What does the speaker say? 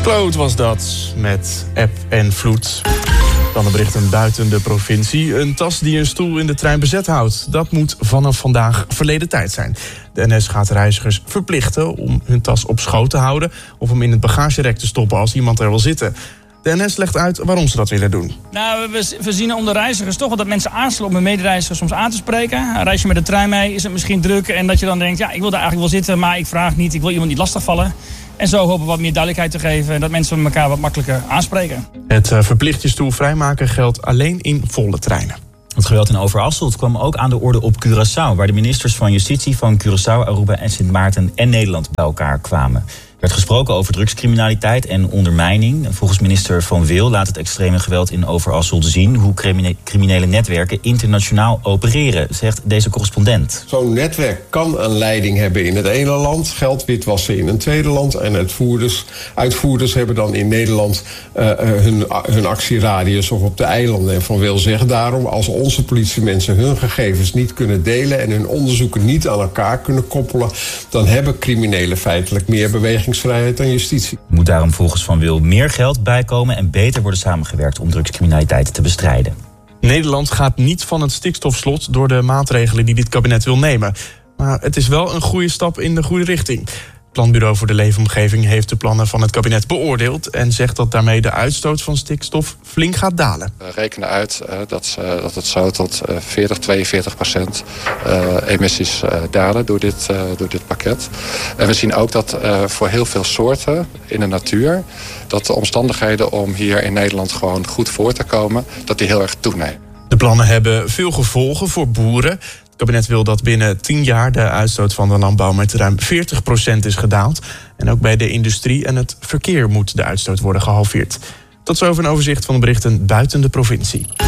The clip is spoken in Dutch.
Kloot was dat, met eb en vloed. Dan de berichten buiten de provincie. Een tas die een stoel in de trein bezet houdt. Dat moet vanaf vandaag verleden tijd zijn. De NS gaat reizigers verplichten om hun tas op schoot te houden of hem in het bagagerek te stoppen als iemand er wil zitten. De NS legt uit waarom ze dat willen doen. Nou, we zien onder reizigers toch wel dat mensen aarzelen om hun medereizigers soms aan te spreken. Reis je met de trein mee, is het misschien druk en dat je dan denkt, ja, ik wil daar eigenlijk wel zitten, maar ik vraag niet, ik wil iemand niet lastigvallen. En zo hopen we wat meer duidelijkheid te geven en dat mensen elkaar wat makkelijker aanspreken. Het verplicht je stoel vrijmaken geldt alleen in volle treinen. Het geweld in Overasselt kwam ook aan de orde op Curaçao, waar de ministers van Justitie van Curaçao, Aruba en Sint Maarten en Nederland bij elkaar kwamen. Er werd gesproken over drugscriminaliteit en ondermijning. Volgens minister Van Wil laat het extreme geweld in Overasselt zien hoe criminele netwerken internationaal opereren, zegt deze correspondent. Zo'n netwerk kan een leiding hebben in het ene land, geld witwassen in een tweede land en uitvoerders hebben dan in Nederland hun actieradius of op de eilanden. En Van Wil zegt daarom, als onze politiemensen hun gegevens niet kunnen delen en hun onderzoeken niet aan elkaar kunnen koppelen, dan hebben criminelen feitelijk meer bewegingsvrijheid dan justitie. Er moet daarom volgens Van Wil meer geld bijkomen en beter worden samengewerkt om drugscriminaliteit te bestrijden. Nederland gaat niet van het stikstofslot door de maatregelen die dit kabinet wil nemen. Maar het is wel een goede stap in de goede richting. Het Planbureau voor de Leefomgeving heeft de plannen van het kabinet beoordeeld en zegt dat daarmee de uitstoot van stikstof flink gaat dalen. We rekenen uit dat het zo tot 42% emissies dalen door dit pakket. En we zien ook dat voor heel veel soorten in de natuur, dat de omstandigheden om hier in Nederland gewoon goed voor te komen, dat die heel erg toenemen. De plannen hebben veel gevolgen voor boeren. Het kabinet wil dat binnen 10 jaar de uitstoot van de landbouw met ruim 40% is gedaald. En ook bij de industrie en het verkeer moet de uitstoot worden gehalveerd. Tot zover een overzicht van de berichten buiten de provincie.